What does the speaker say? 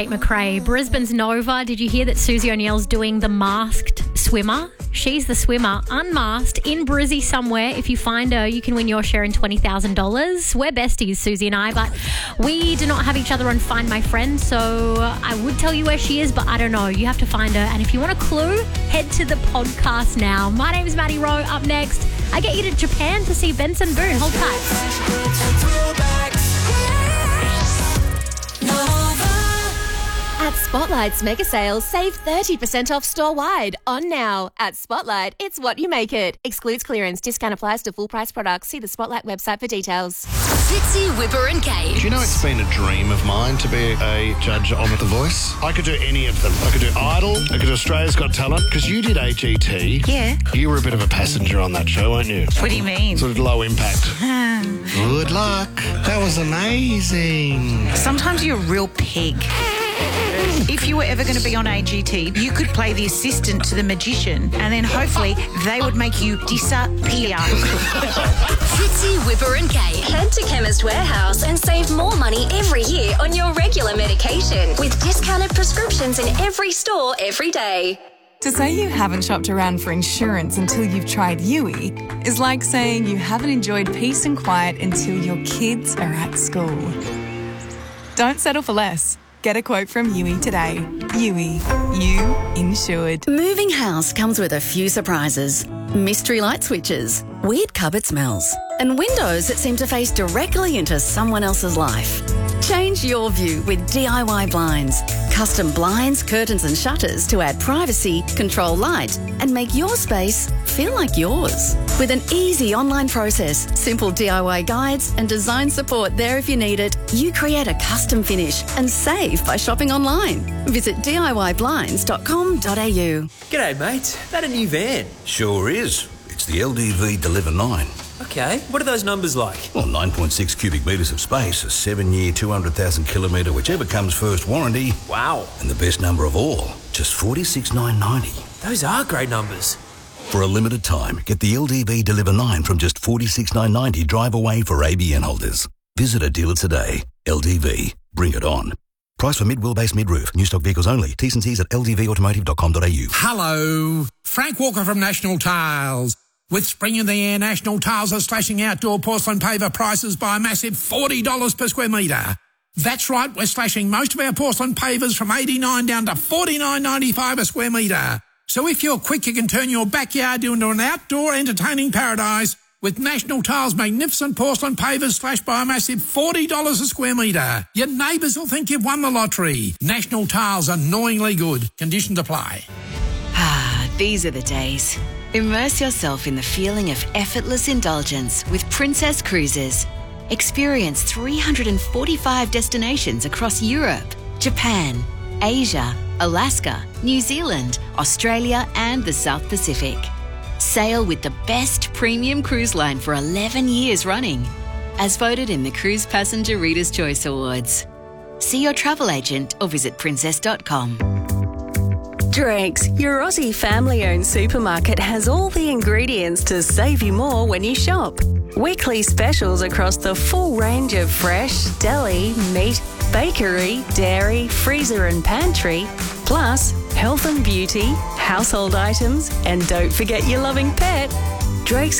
Tate McRae. Brisbane's Nova. Did you hear that Susie O'Neill's doing the masked swimmer? She's the swimmer, unmasked, in Brizzy somewhere. If you find her, you can win your share in $20,000. We're besties, Susie and I, but we do not have each other on Find My Friend, so I would tell you where she is, but I don't know. You have to find her. And if you want a clue, head to the podcast now. My name is Maddie Rowe. Up next, I get you to Japan to see Benson Boone. Hold tight. At Spotlight's mega sales, save 30% off store-wide. On now. At Spotlight, it's what you make it. Excludes clearance. Discount applies to full-price products. See the Spotlight website for details. Fitzy, Whipper and Kate. Do you know it's been a dream of mine to be a judge on The Voice? I could do any of them. I could do Idol. I could do Australia's Got Talent. Because you did AGT. Yeah. You were a bit of a passenger on that show, weren't you? What do you mean? Sort of low impact. Good luck. That was amazing. Sometimes you're a real pig. If you were ever going to be on AGT, you could play the assistant to the magician and then hopefully they would make you disappear. Fitzy, Whipper and Kate. Head to Chemist Warehouse and save more money every year on your regular medication with discounted prescriptions in every store every day. To say you haven't shopped around for insurance until you've tried Yui is like saying you haven't enjoyed peace and quiet until your kids are at school. Don't settle for less. Get a quote from Yui today. Yui, you insured. Moving house comes with a few surprises. Mystery light switches, weird cupboard smells, and windows that seem to face directly into someone else's life. Change your view with DIY blinds. Custom blinds, curtains and shutters to add privacy, control light, and make your space feel like yours. With an easy online process, simple DIY guides and design support there if you need it, you create a custom finish and save by shopping online. Visit DIYblinds.com.au. G'day, mate. That a new van? Sure is. It's the LDV Deliver 9. Okay, what are those numbers like? Well, 9.6 cubic metres of space, a 7-year, 200,000 kilometre, whichever comes first warranty. Wow. And the best number of all, just $46,990. Those are great numbers. For a limited time, get the LDV Deliver 9 from just $46,990 drive away for ABN holders. Visit a dealer today. LDV. Bring it on. Price for mid-wheelbase mid-roof. New stock vehicles only. T's and C's at ldvautomotive.com.au. Hello. Frank Walker from National Tiles. With spring in the air, National Tiles are slashing outdoor porcelain paver prices by a massive $40 per square metre. That's right, we're slashing most of our porcelain pavers from $89 down to $49.95 a square metre. So if you're quick, you can turn your backyard into an outdoor entertaining paradise with National Tiles' magnificent porcelain pavers slashed by a massive $40 a square metre. Your neighbours will think you've won the lottery. National Tiles, annoyingly good. Conditions apply. These are the days. Immerse yourself in the feeling of effortless indulgence with Princess Cruises. Experience 345 destinations across Europe, Japan, Asia, Alaska, New Zealand, Australia and the South Pacific. Sail with the best premium cruise line for 11 years running, as voted in the Cruise Passenger Reader's Choice Awards. See your travel agent or visit princess.com. Drake's, your Aussie family-owned supermarket, has all the ingredients to save you more when you shop. Weekly specials across the full range of fresh, deli, meat, bakery, dairy, freezer and pantry, plus health and beauty, household items, and don't forget your loving pet. Drake's